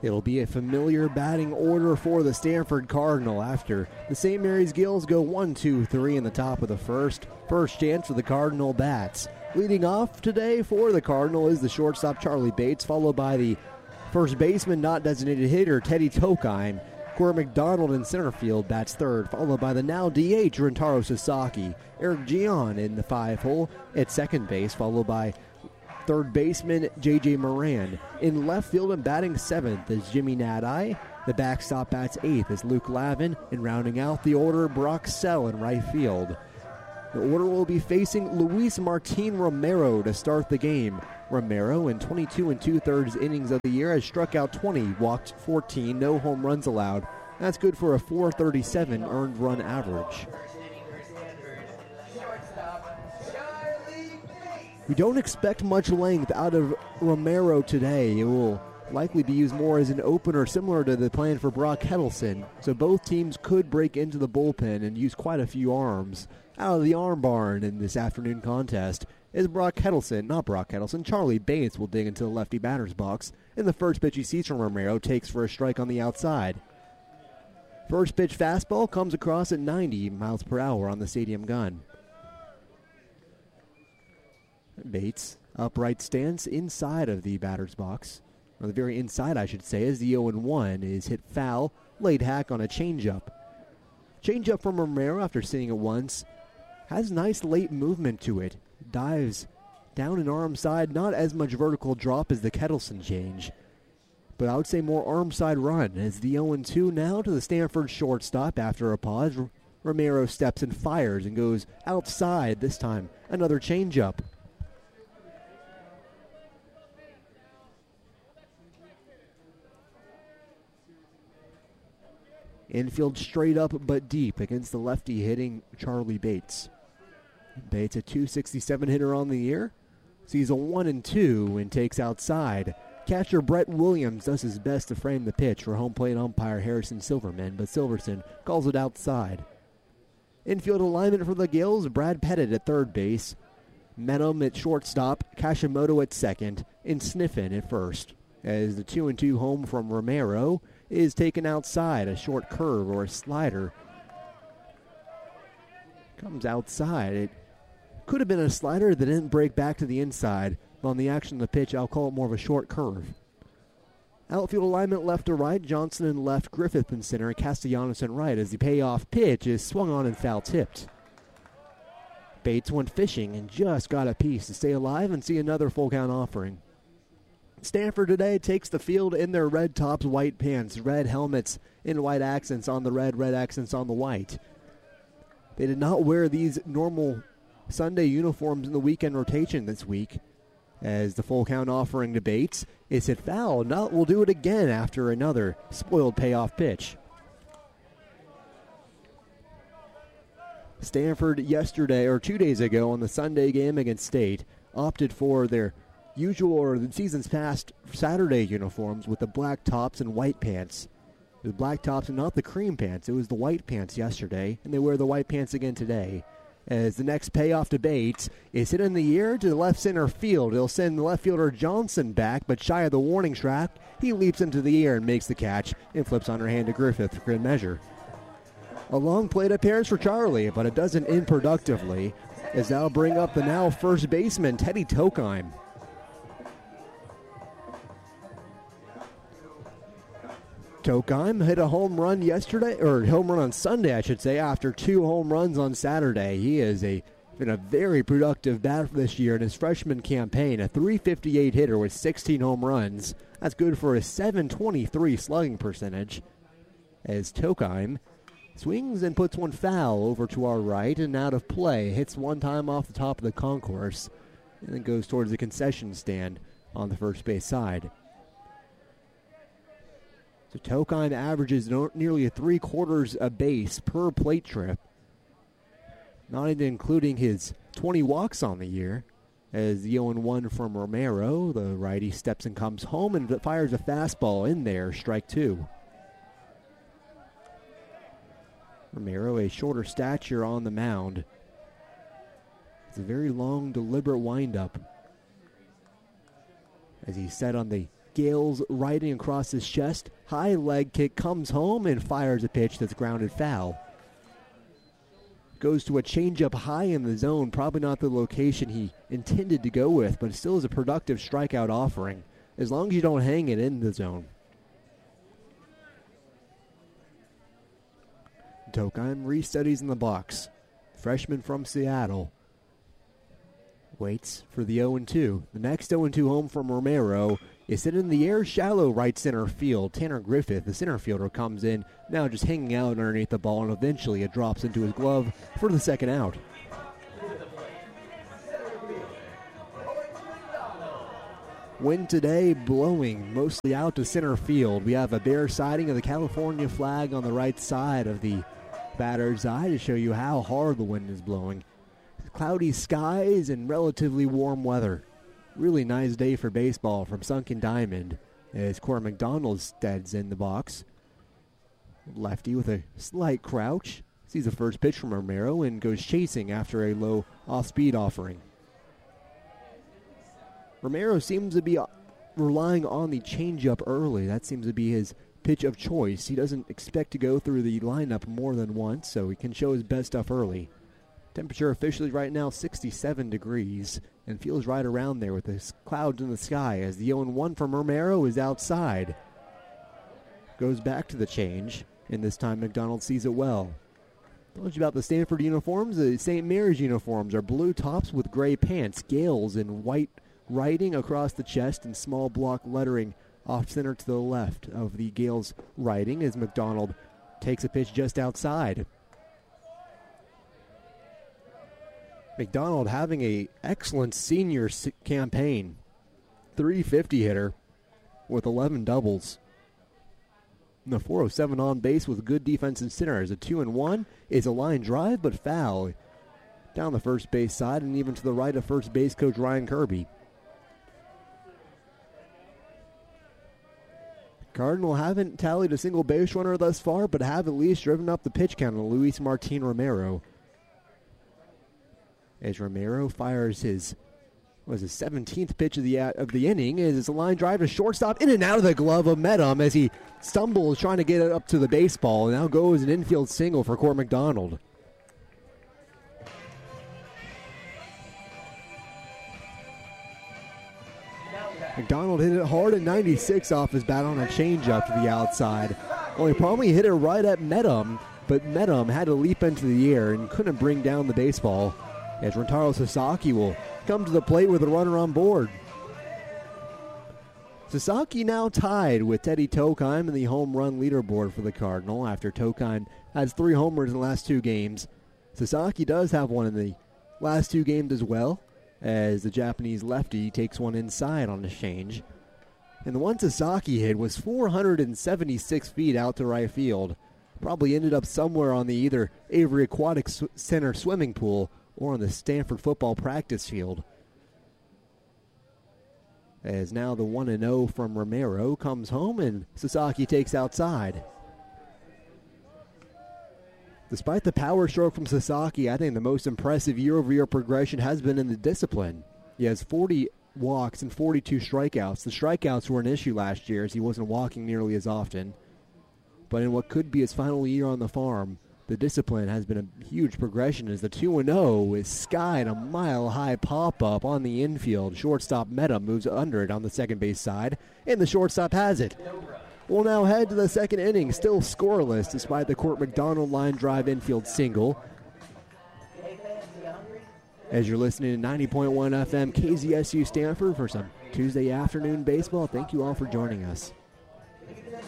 It'll be a familiar batting order for the Stanford Cardinal after the St. Mary's Gills go 1-2-3 in the top of the first. First chance for the Cardinal bats. Leading off today for the Cardinal is the shortstop Charlie Bates, followed by the first baseman, not designated hitter, Teddy Tokheim. Corey McDonald in center field bats third, followed by the now DH Rentaro Sasaki. Eric Gian in the 5-hole at second base, followed by third baseman J.J. Moran. In left field and batting seventh is Jimmy Nadai. The backstop bats eighth is Luke Lavin, and rounding out the order, Brock Sell in right field. The order will be facing Luis Martin Romero to start the game. Romero, in 22 2/3 innings of the year, has struck out 20, walked 14, no home runs allowed. That's good for a .437 earned run average. We don't expect much length out of Romero today. It will likely be used more as an opener, similar to the plan for Brock Kettleson. So both teams could break into the bullpen and use quite a few arms. Out of the arm barn in this afternoon contest is Charlie Bates will dig into the lefty batter's box. And the first pitch he sees from Romero takes for a strike on the outside. First pitch fastball comes across at 90 miles per hour on the stadium gun. Bates, upright stance inside of the batter's box, or the very inside, I should say, as the 0-1 is hit foul, laid hack on a changeup. Changeup from Romero after seeing it once. Has nice late movement to it. Dives down an arm side, not as much vertical drop as the Kettleson change, but I would say more arm side run as the 0-2 now to the Stanford shortstop after a pause. Romero steps and fires and goes outside this time. Another changeup. Infield straight up but deep against the lefty hitting Charlie Bates. Bates, a .267 hitter on the year, sees a 1-2 and takes outside. Catcher Brett Williams does his best to frame the pitch for home plate umpire Harrison Silverman, but Silverson calls it outside. Infield alignment for the Gills, Brad Pettit at third base, Menem at shortstop, Kashimoto at second, and Sniffen at first. As the 2-2 home from Romero is taken outside, a short curve or a slider comes outside. It could have been a slider that didn't break back to the inside, but on the action of the pitch, I'll call it more of a short curve. Outfield alignment left to right, Johnson in left, Griffith in center, and Castellanos in right as the payoff pitch is swung on and foul tipped. Bates went fishing and just got a piece to stay alive and see another full count offering. Stanford today takes the field in their red tops, white pants, red helmets in white accents on the red accents on the white. They did not wear these normal Sunday uniforms in the weekend rotation this week, as the full count offering to Bates is hit foul. Now we'll do it again after another spoiled payoff pitch. Stanford yesterday, or 2 days ago on the Sunday game against State, opted for their usual or the season's past Saturday uniforms with the black tops and white pants. The black tops and not the cream pants. It was the white pants yesterday, and they wear the white pants again today. As the next payoff to Bates is hit in the air to the left center field. He'll send the left fielder Johnson back, but shy of the warning track, he leaps into the air and makes the catch and flips underhand to Griffith for good measure. A long plate appearance for Charlie, but it doesn't end productively, as that'll bring up the now first baseman, Teddy Tokheim. Tokheim hit a home run yesterday, or home run on Sunday, I should say, after 2 home runs on Saturday. He is been a very productive batter this year in his freshman campaign, a .358 hitter with 16 home runs. That's good for a .723 slugging percentage, as Tokheim swings and puts one foul over to our right and out of play. Hits one time off the top of the concourse and then goes towards the concession stand on the first base side. So Tokheim averages nearly 3/4 a base per plate trip, not even including his 20 walks on the year. As the 0-1 from Romero, the righty steps and comes home and fires a fastball in there, strike 2. Romero, a shorter stature on the mound. It's a very long, deliberate windup as he's set on the Gales riding across his chest. High leg kick comes home and fires a pitch that's grounded foul. Goes to a changeup high in the zone. Probably not the location he intended to go with, but it still is a productive strikeout offering, as long as you don't hang it in the zone. Tokheim restudies in the box. Freshman from Seattle. Waits for the 0-2. The next 0-2 home from Romero is hit in the air, shallow right center field. Tanner Griffith, the center fielder, comes in, now just hanging out underneath the ball, and eventually it drops into his glove for the second out. Wind today blowing mostly out to center field. We have a bare siding of the California flag on the right side of the batter's eye to show you how hard the wind is blowing. Cloudy skies and relatively warm weather. Really nice day for baseball from Sunken Diamond as Corey McDonald steads in the box. Lefty with a slight crouch. Sees the first pitch from Romero and goes chasing after a low off-speed offering. Romero seems to be relying on the changeup early. That seems to be his pitch of choice. He doesn't expect to go through the lineup more than once, so he can show his best stuff early. Temperature officially right now 67 degrees and feels right around there with the clouds in the sky as the 0-1 from Romero is outside. Goes back to the change, and this time McDonald sees it well. Told you about the Stanford uniforms. The St. Mary's uniforms are blue tops with gray pants. Gales in white writing across the chest and small block lettering off center to the left of the Gales writing as McDonald takes a pitch just outside. McDonald having a excellent senior campaign. .350 hitter with 11 doubles. And the .407 on base with good defense in center. As a 2-1 is a line drive, but foul down the first base side and even to the right of first base coach Ryan Kirby. Cardinal haven't tallied a single base runner thus far, but have at least driven up the pitch count on Luis Martin Romero. As Romero fires his 17th pitch of the inning, is a line drive to shortstop, in and out of the glove of Medham as he stumbles trying to get it up to the baseball, and now goes an infield single for Court McDonald. McDonald hit it hard at 96 off his bat on a changeup to the outside. Only probably hit it right at Medham, but Medham had to leap into the air and couldn't bring down the baseball. As Rentaro Sasaki will come to the plate with a runner on board. Sasaki now tied with Teddy Tokheim in the home run leaderboard for the Cardinal after Tokheim has 3 homers in the last 2 games. Sasaki does have one in the last 2 games as well, as the Japanese lefty takes one inside on the change. And the one Sasaki hit was 476 feet out to right field. Probably ended up somewhere on the either Avery Aquatic Center swimming pool or on the Stanford football practice field. As now the 1-0 from Romero comes home and Sasaki takes outside. Despite the power stroke from Sasaki, I think the most impressive year-over-year progression has been in the discipline. He has 40 walks and 42 strikeouts. The strikeouts were an issue last year as he wasn't walking nearly as often. But in what could be his final year on the farm, the discipline has been a huge progression as the 2-0 is skied a mile-high pop-up on the infield. Shortstop Medham moves under it on the second base side, and the shortstop has it. We'll now head to the second inning, still scoreless despite the Court McDonald line drive infield single. As you're listening to 90.1 FM KZSU Stanford for some Tuesday afternoon baseball, thank you all for joining us.